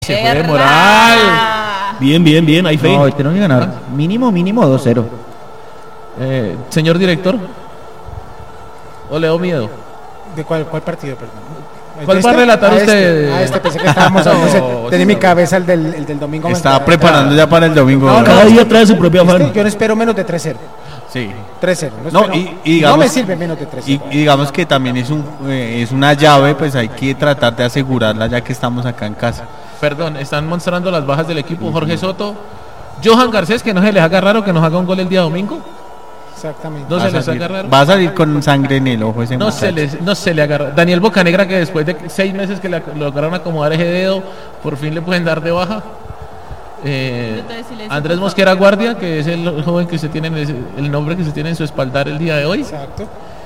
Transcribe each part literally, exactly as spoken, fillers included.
Se fue de moral. Bien, bien, bien, hay fe. No, hoy tenemos que ganar. Mínimo, mínimo dos cero. Eh, señor director, ¿o le dio miedo? ¿De cuál, cuál partido, perdón? ¿Cuál ¿Este? va a relatar Ah, usted? Este. Ah, este, pensé que estábamos hablando. No, No, tenía sí, mi no. cabeza el del, el del domingo. Estaba me- preparando ya para el domingo. No, no, Cada día trae su propio afán. Este, yo no espero menos de tres cero. Sí. tres cero. No, No, espero- y- y digamos- no me sirve menos de tres Y, cero. y digamos que también es un eh, es una llave, pues hay que tratar de asegurarla ya que estamos acá en casa. Perdón, están mostrando las bajas del equipo. Jorge Soto, Johan Garcés, que no se les haga raro que nos haga un gol el día domingo. Exactamente. No Va se a les salir- haga raro. va a salir con sangre en el ojo ese No se, muchacho. les, no se le agarra. Daniel Bocanegra, que después de seis meses que le lograron acomodar ese dedo, por fin le pueden dar de baja. Eh, Entonces, silencio, Andrés por Mosquera Guardia, que es el joven que se tiene, en ese- el nombre que se tiene en su espaldar el día de hoy. Exacto.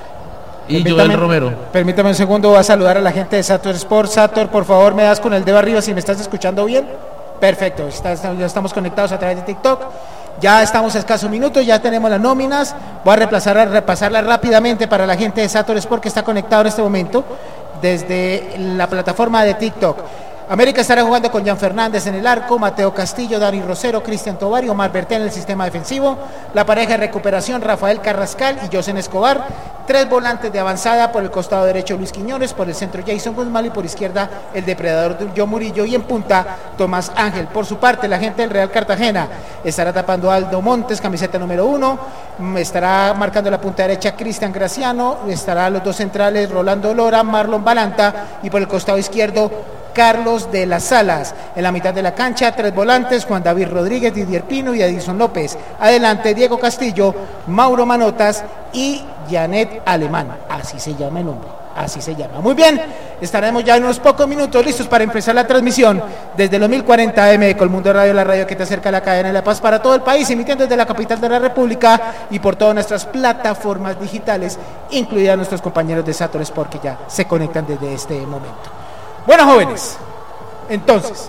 Y Permítame- Joel Romero. Permítame un segundo, voy a saludar a la gente de Sator Sport. Sator, por favor, me das con el dedo arriba si me estás escuchando bien. Perfecto, está- está- ya estamos conectados a través de TikTok. Ya estamos a escasos minutos, ya tenemos las nóminas. Voy a repasar, a repasarlas rápidamente para la gente de Sator Sport que está conectado en este momento desde la plataforma de TikTok. América estará jugando con Jan Fernández en el arco, Mateo Castillo, Dani Rosero, Cristian Tovar y Omar Bertel en el sistema defensivo. La pareja de recuperación, Rafael Carrascal y Josen Escobar. Tres volantes de avanzada, por el costado derecho Luis Quiñones, por el centro Jason Guzmán y por izquierda el depredador Joe Murillo y en punta Tomás Ángel. Por su parte, la gente del Real Cartagena estará tapando a Aldo Montes, camiseta número uno. Mm, Estará marcando la punta derecha Cristian Graciano. Estará los dos centrales Rolando Lora, Marlon Balanta y por el costado izquierdo Carlos de las Salas. En la mitad de la cancha, tres volantes, Juan David Rodríguez, Didier Pino y Edison López. Adelante, Diego Castillo, Mauro Manotas y Janet Alemán. Así se llama el hombre, así se llama. Muy bien, estaremos ya en unos pocos minutos listos para empezar la transmisión desde los mil cuarenta A M de Colmundo Radio, la radio que te acerca a la cadena de La Paz para todo el país, emitiendo desde la capital de la República y por todas nuestras plataformas digitales, incluidas nuestros compañeros de Sator Sport que ya se conectan desde este momento. Bueno, jóvenes, entonces,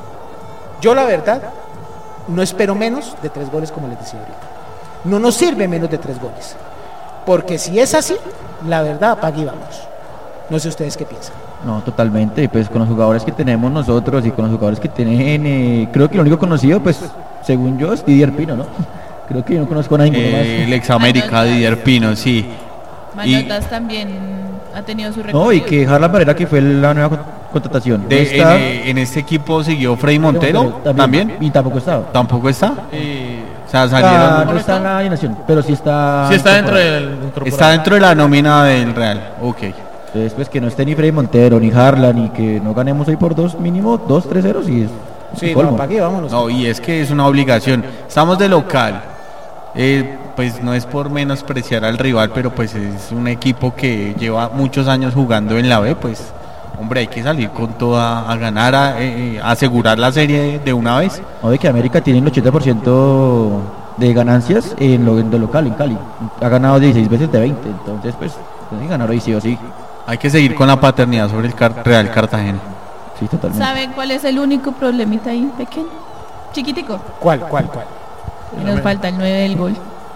yo la verdad no espero menos de tres goles como les decía ahorita. No nos sirve menos de tres goles. Porque si es así, la verdad, apague y vamos. No sé ustedes qué piensan. No, totalmente. Y pues con los jugadores que tenemos nosotros y con los jugadores que tienen, eh, creo que lo único conocido, pues, según yo, es Didier Pino, ¿no? Creo que yo no conozco a ninguno Eh, el más. ex América Didier Pino, sí. Manotas también ha tenido su recorrido. No, y que Harlan Varela, que fue la nueva con- contratación. De- Está- en, eh, en este equipo siguió Freddy Montero, también. Y tampoco está. ¿Tampoco está? Y O sea, Ah, salieron. no está en la alineación, pero sí está. sí está dentro incorporado. del incorporado. Está dentro de la nómina del Real. Ok. Entonces, pues que no esté ni Freddy Montero, ni Harlan, y que no ganemos hoy por dos, mínimo dos, tres ceros y es. Sí, colmo. no, apague y vámonos. No, y es que es una obligación. Estamos de local. Eh, pues no es por menospreciar al rival, pero pues es un equipo que lleva muchos años jugando en la B, pues hombre, hay que salir con toda a ganar, a, eh, a asegurar la serie de una vez. No, de que América tiene el ochenta por ciento de ganancias en lo, en lo local, en Cali. Ha ganado dieciséis veces de veinte, entonces pues tiene que ganar hoy sí o sí. Hay que seguir con la paternidad sobre el Car- Real Cartagena. Sí, totalmente. ¿Saben cuál es el único problemita ahí pequeño? Chiquitico. ¿Cuál, cuál, cuál? Y nos falta el nueve del gol.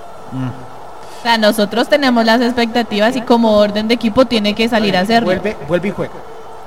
O sea, nosotros tenemos las expectativas y como orden de equipo tiene que salir a hacerlo. Vuelve, vuelve y juega.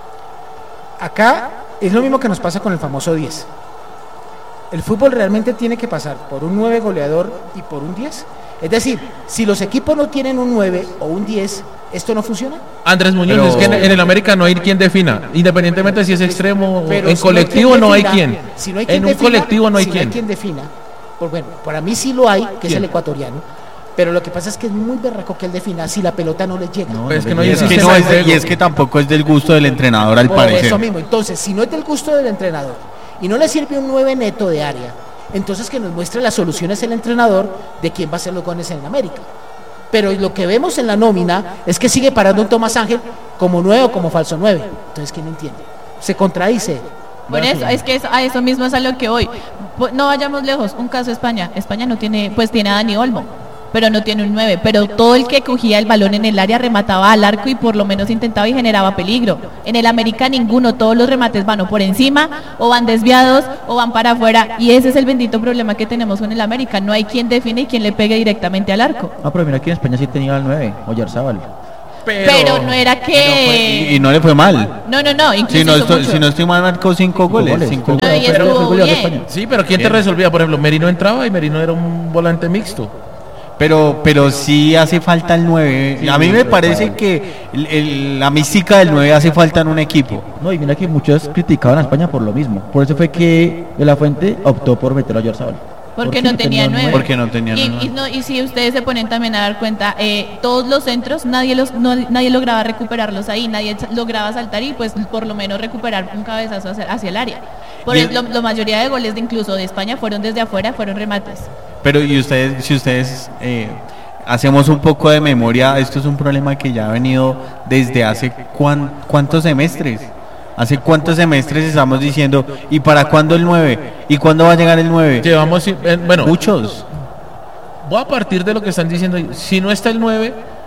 Acá es lo mismo que nos pasa con el famoso diez. El fútbol realmente tiene que pasar por un nueve goleador y por un diez. Es decir, si los equipos no tienen un nueve o un diez, ¿esto no funciona? Andrés Muñoz, Pero- es que en, en el América no hay quien defina, independientemente si es extremo o Pero en si no hay colectivo quien no hay defina, quien. si no hay quien En un defina, colectivo no hay si quien. no hay quien defina. Pues bueno, para mí sí lo hay, que es ¿Quién? el ecuatoriano. Pero lo que pasa es que es muy berraco que él defina si la pelota no le llega. No, Pues es que no le hay Y es llega. que, sistema no de es de- juego. y es que tampoco es del gusto del entrenador al Por parecer. eso mismo. Entonces, si no es del gusto del entrenador y no le sirve un nueve neto de área, entonces que nos muestre las soluciones el entrenador de quién va a hacer los goles en América. Pero lo que vemos en la nómina es que sigue parando un Tomás Ángel como nueve o como falso nueve. Entonces, ¿quién entiende? Se contradice. Por eso, es que es- a eso mismo es a lo que hoy. No vayamos lejos, un caso España. España no tiene, pues tiene a Dani Olmo, pero no tiene un nueve. Pero todo el que cogía el balón en el área remataba al arco y por lo menos intentaba y generaba peligro. En el América ninguno, todos los remates van o por encima, o van desviados, o van para afuera. Y ese es el bendito problema que tenemos con el América. No hay quien define y quien le pegue directamente al arco. Ah, pero mira que en España sí tenía el nueve, Oyarzábal. Pero, pero no era que... Y, y no le fue mal. No, no, no, incluso Si no, hizo estoy, mucho. si no estoy mal, marcó cinco goles. goles, cinco fue- No, y goles. pero estuvo fue goleador de bien. España. sí, pero ¿quién te Bien. resolvía? Por ejemplo, Merino entraba y Merino era un volante mixto. Pero, pero sí hace falta el nueve. Sí, A mí me total. parece que el- el- la mística del nueve hace falta en un equipo. No, y mira que muchos criticaban a España por lo mismo. Por eso fue que De La Fuente optó por meter a Oyarzabal. Porque no tenía nueve. Porque no tenía y, nueve. y, no, y si ustedes se ponen también a dar cuenta, eh, todos los centros, nadie los no- nadie lograba recuperarlos ahí, nadie sa- lograba saltar y pues por lo menos recuperar un cabezazo hacia, hacia el área. Por Y- eso, la mayoría de goles de incluso de España fueron desde afuera, fueron remates. Pero y ustedes, si ustedes eh, hacemos un poco de memoria, esto es un problema que ya ha venido desde hace cuán- cuántos semestres. ¿Hace cuántos semestres estamos diciendo, ¿y para cuándo el nueve? ¿Y cuándo va a llegar el nueve? Llevamos, eh, bueno, Muchos. voy a partir de lo que están diciendo. ahí. Si no está el nueve,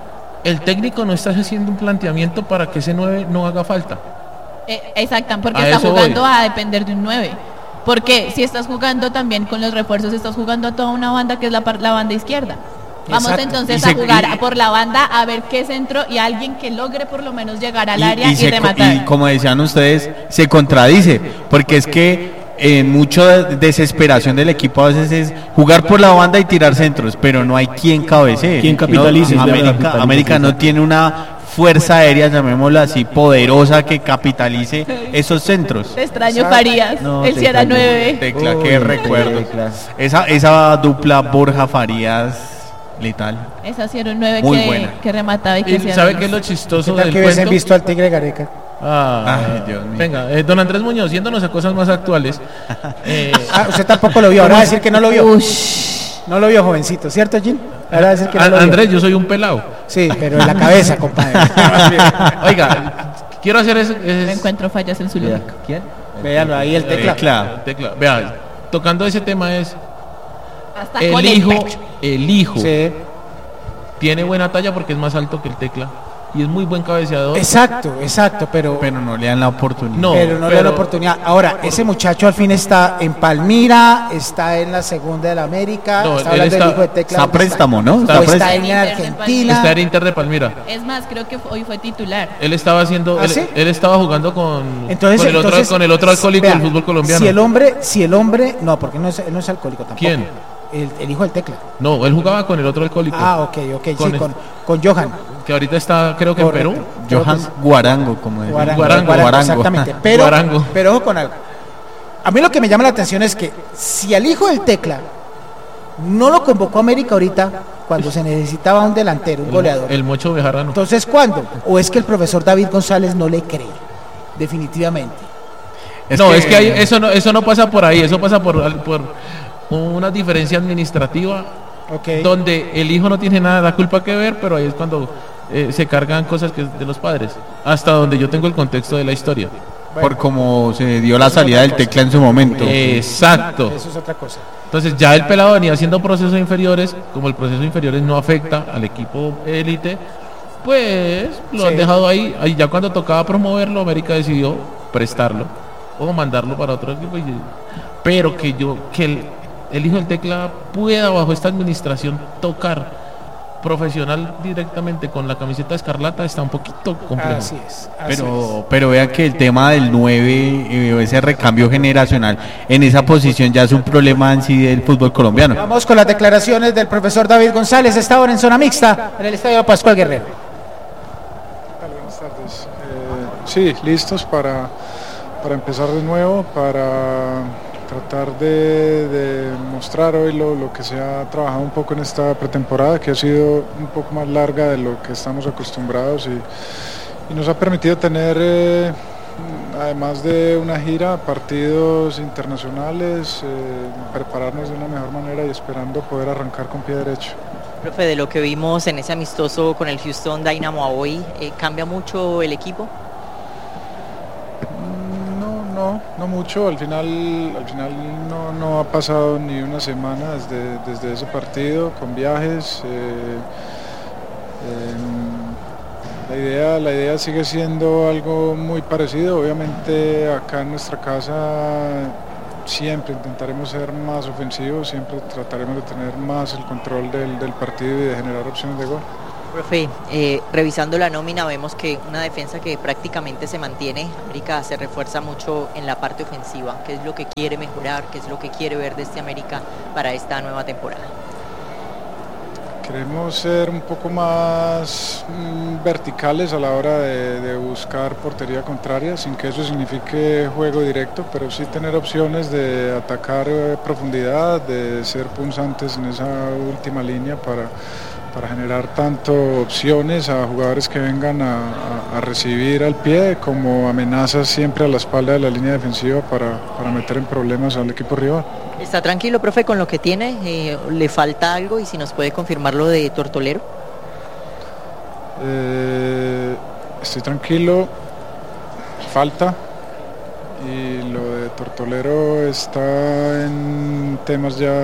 el técnico no está haciendo un planteamiento para que ese nueve no haga falta. Eh, exacto, porque A está eso jugando voy. a depender de un nueve. Porque si estás jugando también con los refuerzos, estás jugando a toda una banda que es la, par- la banda izquierda. Vamos Exacto. entonces Y se- a jugar y- a por la banda, a ver qué centro y alguien que logre por lo menos llegar al Y- área y, se co- rematar. y como decían ustedes, se contradice, porque es que en mucho de desesperación del equipo a veces es jugar por la banda y tirar centros, pero no hay quien cabecee. Quien capitalice, No, es verdad, América, capitalice, América no exacto. tiene una fuerza aérea, llamémosla así, poderosa que capitalice esos centros. Te extraño, Exacto. Farías. No, Él te sí era extraño. nueve. Tecla, Uy, qué recuerdo. Tecla. Esa, esa dupla Borja Farías, letal. Esa sí era un nueve Muy que, buena. que remataba y que ¿Y hacía sabe goles. qué es lo ¿Qué chistoso tal del que hubiesen cuento? visto al Tigre Gareca? Ah, Ay, Dios mío. Venga, eh, don Andrés Muñoz, yéndonos a cosas más actuales. eh, Ah, usted tampoco lo vio, ahora va a decir que no lo vio. Ush. No lo vio, jovencito, ¿cierto, Jim? Ahora va a decir que no a- lo vio. Andrés, yo soy un pelado. Sí, pero en la cabeza, compadre. Oiga, quiero hacer ese, ese- No encuentro fallas en su Mira, lógica. ¿quién? Véanlo ahí, el tecla. Tecla. tecla. Vea, tocando ese tema es Hasta el con hijo, el pecho. el hijo Sí. tiene buena talla porque es más alto que el tecla y es muy buen cabeceador. Exacto, exacto, pero, Pero no le dan la oportunidad. No, pero no le da la pero- oportunidad. Ahora, ese muchacho al fin está en Palmira, está en la segunda de la América, No, está él hablando está- del hijo de Tecla. Está ¿dónde préstamo, ¿no? O Está está, préstamo. en Inter de Argentina. Está en Inter de Palmira. Es más, creo que hoy fue titular. Él estaba haciendo, ¿Ah, él, sí? él estaba jugando con, Entonces, con el otro, entonces, con el otro alcohólico vea, del fútbol colombiano. Si el hombre, si el hombre, no, porque no es, él no es alcohólico tampoco. ¿Quién? El, el hijo del Tecla. No, él jugaba con el otro alcohólico. Ah, ok, ok, Con sí, el- con, con Johan. Que ahorita está, creo que Correcto. en Perú. Creo que Johan sí. Guarango, como decía. Guarango, Guarango, Guarango, Guarango. exactamente. Pero, Guarango. pero ojo con algo. A mí lo que me llama la atención es que si al hijo del Tecla no lo convocó América ahorita cuando se necesitaba un delantero, un goleador. El Mocho Bejarano. Entonces, ¿cuándo? ¿O es que el profesor David González no le cree? Definitivamente. no, es que hay- eso no, eso no pasa por ahí, eso pasa por, por una diferencia administrativa Ok. donde el hijo no tiene nada la culpa que ver, pero ahí es cuando eh, se cargan cosas que es de los padres, hasta donde yo tengo el contexto de la historia. Por como se dio la salida del Tecla en su momento. Exacto. Eso es otra cosa. Entonces ya el pelado venía haciendo procesos inferiores, como el proceso inferiores no afecta al equipo élite, pues lo Sí. han dejado ahí. Ahí ya cuando tocaba promoverlo, América decidió prestarlo o mandarlo para otro equipo. y- Pero que yo, que el, el hijo del Tecla pueda bajo esta administración tocar profesional directamente con la camiseta escarlata está un poquito complejo. Así es. así Pero, pero vean que el tema del nueve, eh, ese recambio generacional en esa posición ya es un problema en sí del fútbol colombiano. es. Vamos con las declaraciones del profesor David González. Está ahora en zona mixta en el estadio Pascual Guerrero. Hola, buenas tardes. Eh, sí, listos para, para empezar de nuevo, para tratar de, de mostrar hoy lo, lo que se ha trabajado un poco en esta pretemporada, que ha sido un poco más larga de lo que estamos acostumbrados y, y nos ha permitido tener, eh, además de una gira, partidos internacionales, eh, prepararnos de una mejor manera y esperando poder arrancar con pie derecho. Profe, de lo que vimos en ese amistoso con el Houston Dynamo a hoy, eh, ¿cambia mucho el equipo? No, no, no mucho. Al final, al final no, no ha pasado ni una semana desde, desde ese partido con viajes. eh, em, la idea, la idea sigue siendo algo muy parecido. Obviamente acá en nuestra casa siempre intentaremos ser más ofensivos, siempre trataremos de tener más el control del, del partido y de generar opciones de gol. Profe, eh, revisando la nómina vemos que una defensa que prácticamente se mantiene. América se refuerza mucho en la parte ofensiva. ¿Qué es lo que quiere mejorar? ¿Qué es lo que quiere ver de este América para esta nueva temporada? Queremos ser un poco más mm, verticales a la hora de, de buscar portería contraria, sin que eso signifique juego directo, pero sí tener opciones de atacar eh, profundidad, de ser punzantes en esa última línea para para generar tanto opciones a jugadores que vengan a, a, a recibir al pie como amenazas siempre a la espalda de la línea defensiva para, para meter en problemas al equipo rival. ¿Está tranquilo, profe, con lo que tiene? Eh, ¿Le falta algo? Y si nos puede confirmar lo de Tortolero. Eh, estoy tranquilo, falta. Y lo de Tortolero está en temas ya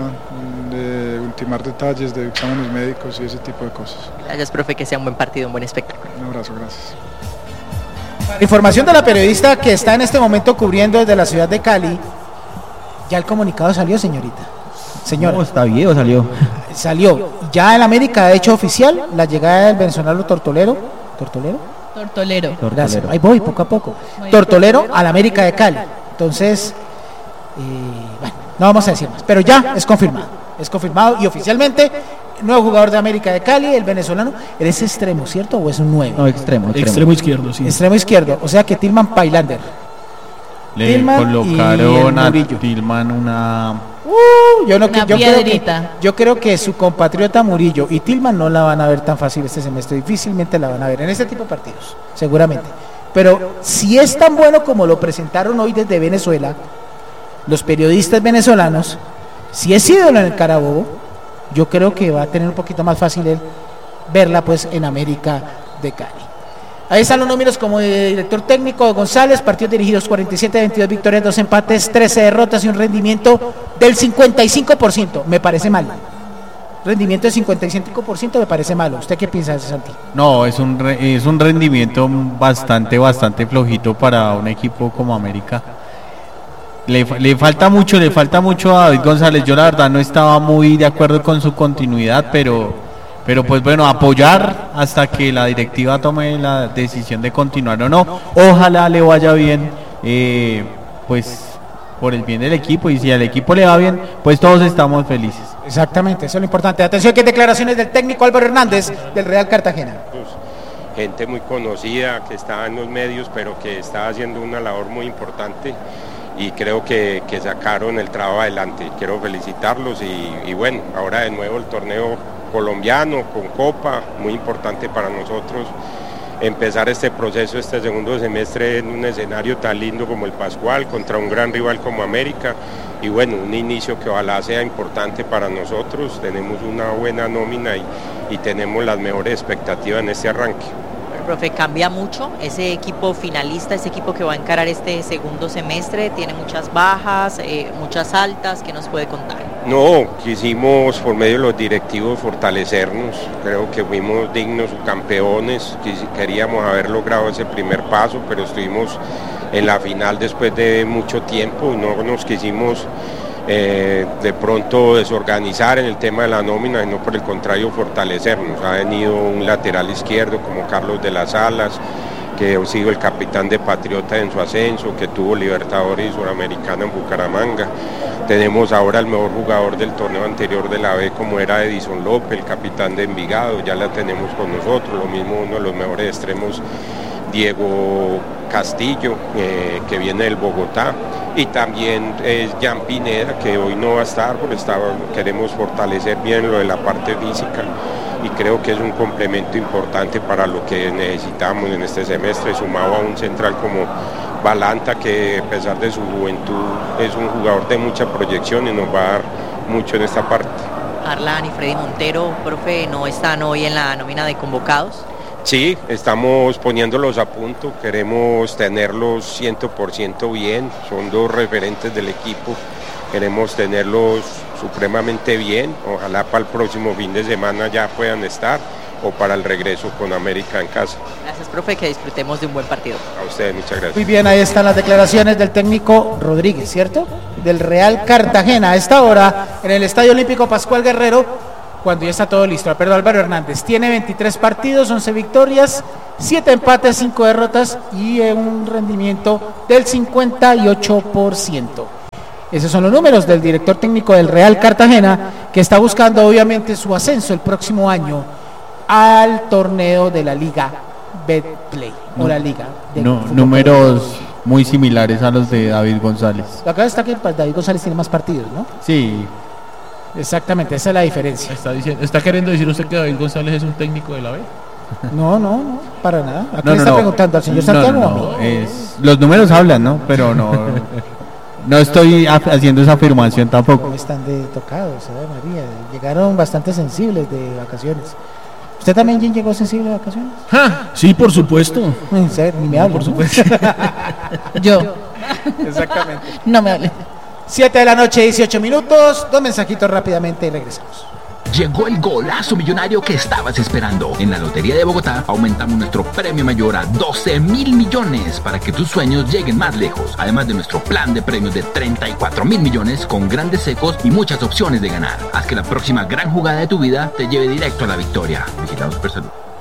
de ultimar detalles de exámenes médicos y ese tipo de cosas. Gracias, profe, que sea un buen partido, un buen espectáculo. Un abrazo, gracias. Información de la periodista que está en este momento cubriendo desde la ciudad de Cali. Ya el comunicado salió, señorita. Señora. No, está bien, ¿o salió? Salió. Ya el América ha hecho oficial la llegada del venezolano Tortolero. ¿Tortolero? Tortolero. Gracias. Ahí voy, poco a poco. Tortolero al América de Cali. Entonces, eh, bueno, no vamos a decir más, pero ya es confirmado. Es confirmado y oficialmente, nuevo jugador de América de Cali, el venezolano. ¿Él es extremo, cierto? ¿O es un nueve? No, extremo, extremo. Extremo izquierdo, sí. Extremo izquierdo. O sea que Tilman Pailander. Le Tillman colocaron y a Murillo. Tillman una... Uh, yo, no, Una yo, creo que, piedrita. yo creo que su compatriota Murillo y Tilman no la van a ver tan fácil este semestre, difícilmente la van a ver en este tipo de partidos, seguramente. Pero si es tan bueno como lo presentaron hoy desde Venezuela, los periodistas venezolanos, si es ídolo en el Carabobo, yo creo que va a tener un poquito más fácil él verla pues en América de Cali. Ahí están los números como director técnico González, partidos dirigidos cuarenta y siete, veintidós victorias, dos empates, trece derrotas y un rendimiento del cincuenta y cinco por ciento. Me parece mal. Rendimiento del cincuenta y cinco por ciento me parece malo. ¿Usted qué piensa de eso, Santi? No, es un, re- es un rendimiento bastante, bastante flojito para un equipo como América. Le, fa- le falta mucho, le falta mucho a David González. Yo la verdad no estaba muy de acuerdo con su continuidad, pero... Pero pues bueno, apoyar hasta que la directiva tome la decisión de continuar o no. Ojalá le vaya bien, eh, pues por el bien del equipo, y si al equipo le va bien, pues todos estamos felices. Exactamente, eso es lo importante. Atención, que declaraciones del técnico Álvaro Hernández del Real Cartagena. Gente muy conocida que está en los medios, pero que está haciendo una labor muy importante y creo que, que sacaron el trabajo adelante. Quiero felicitarlos y, y bueno, ahora de nuevo el torneo colombiano con Copa, muy importante para nosotros empezar este proceso, este segundo semestre en un escenario tan lindo como el Pascual, contra un gran rival como América, y bueno, un inicio que ojalá sea importante para nosotros. Tenemos una buena nómina y, y tenemos las mejores expectativas en este arranque. Profe, cambia mucho ese equipo finalista, ese equipo que va a encarar este segundo semestre, tiene muchas bajas, eh, muchas altas, ¿qué nos puede contar? No, quisimos por medio de los directivos fortalecernos, creo que fuimos dignos campeones, queríamos haber logrado ese primer paso, pero estuvimos en la final después de mucho tiempo y no nos quisimos Eh, de pronto desorganizar en el tema de la nómina, y no por el contrario fortalecernos. Ha venido un lateral izquierdo como Carlos de las Alas, que ha sido el capitán de Patriota en su ascenso, que tuvo Libertadores y Suramericana en Bucaramanga. Tenemos ahora el mejor jugador del torneo anterior de la B, como era Edison López, el capitán de Envigado, ya la tenemos con nosotros. Lo mismo uno de los mejores extremos, Diego Castillo, eh, que viene del Bogotá, y también es eh, Jan Pineda, que hoy no va a estar porque estaba, queremos fortalecer bien lo de la parte física, y creo que es un complemento importante para lo que necesitamos en este semestre, sumado a un central como Balanta, que a pesar de su juventud es un jugador de mucha proyección y nos va a dar mucho en esta parte. Arlan y Freddy Montero, profe, no están hoy en la nómina de convocados. Sí, estamos poniéndolos a punto, queremos tenerlos cien por ciento bien, son dos referentes del equipo, queremos tenerlos supremamente bien, ojalá para el próximo fin de semana ya puedan estar, o para el regreso con América en casa. Gracias, profe, que disfrutemos de un buen partido. A ustedes, muchas gracias. Muy bien, ahí están las declaraciones del técnico Rodríguez, ¿cierto? Del Real Cartagena. A esta hora, en el Estadio Olímpico Pascual Guerrero, cuando ya está todo listo. Pero Álvaro Hernández tiene veintitrés partidos, once victorias, siete empates, cinco derrotas y un rendimiento del cincuenta y ocho por ciento. Esos son los números del director técnico del Real Cartagena, que está buscando obviamente su ascenso el próximo año al torneo de la Liga Betplay o la Liga de No, Fútbol números Colombiano. muy similares a los de David González. Acá está que David González tiene más partidos, ¿no? Sí, Exactamente, esa es la diferencia. Está, diciendo, ¿Está queriendo decir usted que David González es un técnico de la B? No, no, no, para nada. ¿A qué no, le no, está no. preguntando al señor No, Santiago? no, no, es- los números hablan, ¿no? Pero no, no estoy ha- haciendo esa afirmación tampoco. ¿Cómo están de tocados? Ave María, llegaron bastante sensibles de vacaciones. ¿Usted también Jim, llegó sensible de vacaciones? Sí, por supuesto. En serio, ni me hablo. Por supuesto. Yo. Exactamente. No me hable. siete de la noche, dieciocho minutos. Dos mensajitos rápidamente y regresamos. Llegó el golazo millonario que estabas esperando. En la Lotería de Bogotá aumentamos nuestro premio mayor a doce mil millones para que tus sueños lleguen más lejos. Además de nuestro plan de premios de treinta y cuatro mil millones con grandes secos y muchas opciones de ganar. Haz que la próxima gran jugada de tu vida te lleve directo a la victoria. Vigilado Supersalud.